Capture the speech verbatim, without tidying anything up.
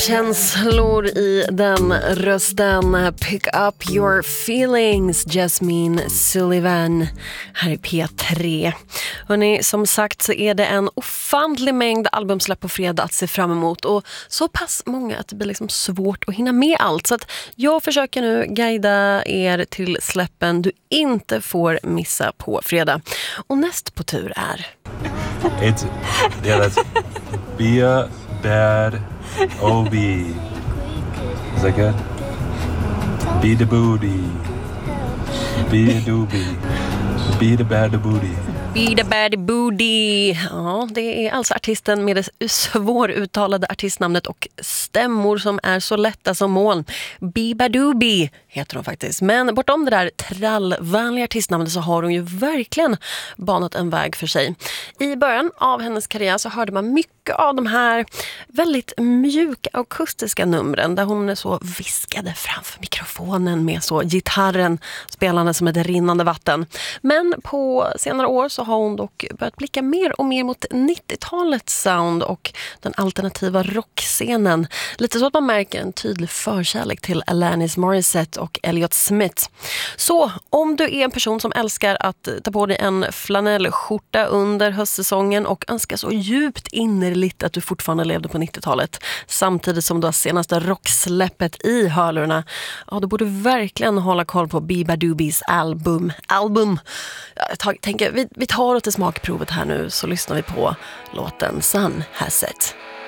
Känslor i den rösten. Pick up your feelings, Jasmine Sullivan. Här är P tre. Hörrni, som sagt så är det en ofantlig mängd albumsläpp på fredag att se fram emot. Och så pass många att det blir liksom svårt att hinna med allt. Så att jag försöker nu guida er till släppen du inte får missa på fredag. Och näst på tur är... It's... Yeah, that's... Be a bad... O B. Is that good? Be the booty. Be a doobie. Be the bad booty. Be the bad booty. Ja, det är alltså artisten med det svåruttalade artistnamnet och stämmor som är så lätta som moln. Bibadoobi heter hon faktiskt. Men bortom det där trallvänliga artistnamnet så har hon ju verkligen banat en väg för sig. I början av hennes karriär så hörde man mycket av de här väldigt mjuka akustiska numren där hon så viskade framför mikrofonen med så gitarren spelande som ett rinnande vatten. Men på senare år så har hon dock börjat blicka mer och mer mot nittiotalets sound och den alternativa rockscenen. Lite så att man märker en tydlig förkärlek till Alanis Morissette och Elliott Smith. Så om du är en person som älskar att ta på dig en flanellskjorta under höstsäsongen och önskar så djupt innerligt att du fortfarande levde på nittiotalet samtidigt som du har senaste rocksläppet i hörlurarna, ja, då borde du verkligen hålla koll på Bibadoobies album. album. Jag tänker, vi, vi tar åt det smakprovet här nu så lyssnar vi på låten Sun Has Set.